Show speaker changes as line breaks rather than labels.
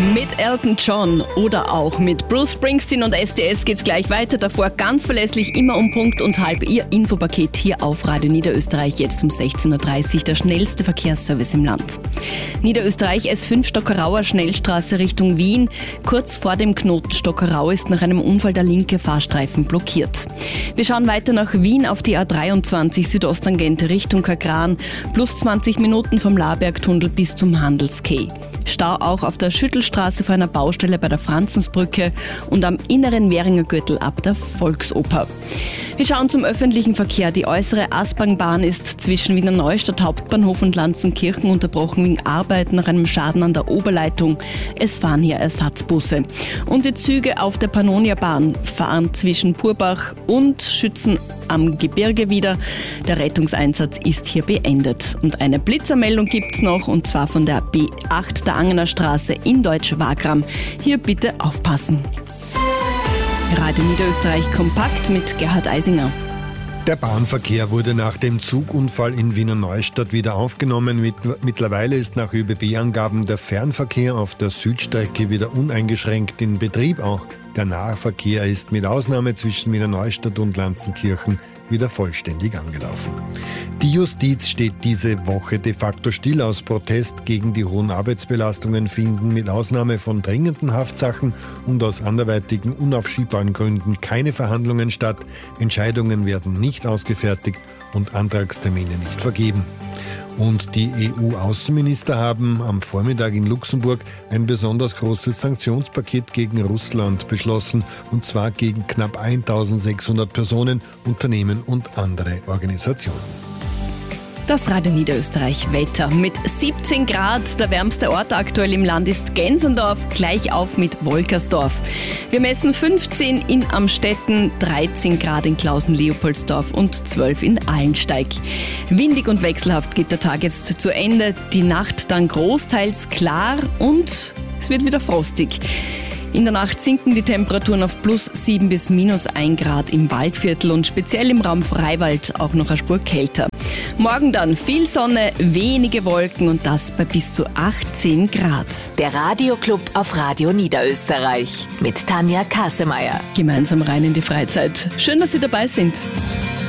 Mit Elton John oder auch mit Bruce Springsteen und SDS geht's gleich weiter. Davor ganz verlässlich immer um Punkt und halb Ihr Infopaket hier auf Radio Niederösterreich. Jetzt um 16.30 Uhr der schnellste Verkehrsservice im Land. Niederösterreich S5 Stockerauer Schnellstraße Richtung Wien. Kurz vor dem Knoten Stockerau ist nach einem Unfall der linke Fahrstreifen blockiert. Wir schauen weiter nach Wien auf die A23 Südosttangente Richtung Kagran. Plus 20 Minuten vom Labergtunnel bis zum Handelskeh. Stau auch auf der Schüttelstraße vor einer Baustelle bei der Franzensbrücke und am inneren Währinger Gürtel ab der Volksoper. Wir schauen zum öffentlichen Verkehr. Die äußere Aspang-Bahn ist zwischen Wiener Neustadt Hauptbahnhof und Lanzenkirchen unterbrochen wegen Arbeiten nach einem Schaden an der Oberleitung. Es fahren hier Ersatzbusse. Und die Züge auf der Pannonia-Bahn fahren zwischen Purbach und Schützen am Gebirge wieder. Der Rettungseinsatz ist hier beendet. Und eine Blitzermeldung gibt's noch, und zwar von der B8 der Angener Straße in Deutsch-Wagram. Hier bitte aufpassen. Radio Niederösterreich kompakt mit Gerhard Eisinger.
Der Bahnverkehr wurde nach dem Zugunfall in Wiener Neustadt wieder aufgenommen. Mittlerweile ist nach ÖBB-Angaben der Fernverkehr auf der Südstrecke wieder uneingeschränkt in Betrieb. Auch der Nahverkehr ist mit Ausnahme zwischen Wiener Neustadt und Lanzenkirchen wieder vollständig angelaufen. Die Justiz steht diese Woche de facto still. Aus Protest gegen die hohen Arbeitsbelastungen finden mit Ausnahme von dringenden Haftsachen und aus anderweitigen unaufschiebbaren Gründen keine Verhandlungen statt. Entscheidungen werden nicht ausgefertigt und Antragstermine nicht vergeben. Und die EU-Außenminister haben am Vormittag in Luxemburg ein besonders großes Sanktionspaket gegen Russland beschlossen, und zwar gegen knapp 1600 Personen, Unternehmen und andere Organisationen.
Das Radio Niederösterreich Wetter mit 17 Grad. Der wärmste Ort aktuell im Land ist Gensendorf, gleich auf mit Wolkersdorf. Wir messen 15 in Amstetten, 13 Grad in Klausen-Leopoldsdorf und 12 in Allensteig. Windig und wechselhaft geht der Tag jetzt zu Ende. Die Nacht dann großteils klar und es wird wieder frostig. In der Nacht sinken die Temperaturen auf +7 bis -1 Grad im Waldviertel und speziell im Raum Freiwald auch noch eine Spur kälter. Morgen dann viel Sonne, wenige Wolken und das bei bis zu 18 Grad.
Der Radioclub auf Radio Niederösterreich mit Tanja Kasemeyer.
Gemeinsam rein in die Freizeit. Schön, dass Sie dabei sind.